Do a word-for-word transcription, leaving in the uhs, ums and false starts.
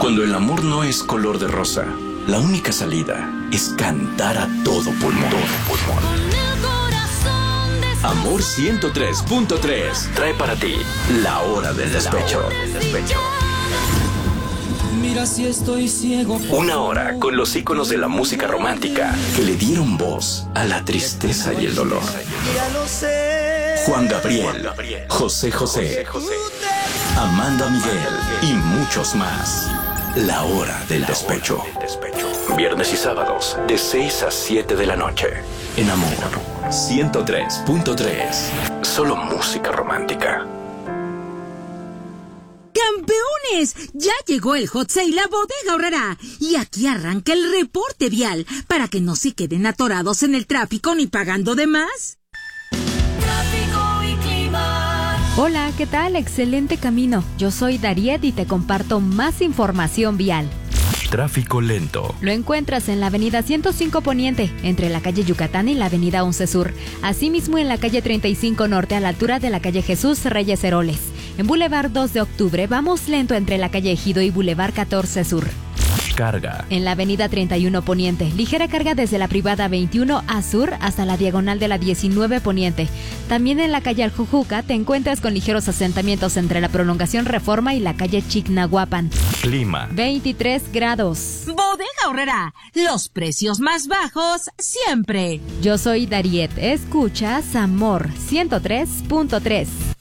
Cuando el amor no es color de rosa, la única salida es cantar a todo pulmón. Todo pulmón. Amor ciento tres punto tres trae para ti La Hora del Despecho. Mira si estoy ciego. Una hora con los íconos de la música romántica que le dieron voz a la tristeza y el dolor. Juan Gabriel, José José, Amanda Miguel y muchos más. La Hora del Despecho. Viernes y sábados de seis a siete de la noche. En Amor ciento tres punto tres. Solo música romántica. ¡Campeones! Ya llegó el Hot Sale a Bodega Aurrerá. Y aquí arranca el reporte vial para que no se queden atorados en el tráfico ni pagando de más. Tráfico y clima. Hola, ¿qué tal? Excelente camino. Yo soy Dariet y te comparto más información vial. Tráfico lento. Lo encuentras en la avenida ciento cinco Poniente, entre la calle Yucatán y la avenida once Sur. Asimismo en la calle treinta y cinco Norte, a la altura de la calle Jesús Reyes Heroles. En Boulevard dos de Octubre vamos lento entre la calle Ejido y Boulevard catorce Sur. Carga. En la avenida treinta y uno Poniente, ligera carga desde la privada veintiuno A Sur hasta la diagonal de la diecinueve Poniente. También en la calle Aljujuca te encuentras con ligeros asentamientos entre la prolongación Reforma y la calle Chignahuapan. Clima. veintitrés grados. Bodega Aurrerá, los precios más bajos siempre. Yo soy Dariet, escuchas Amor ciento tres punto tres.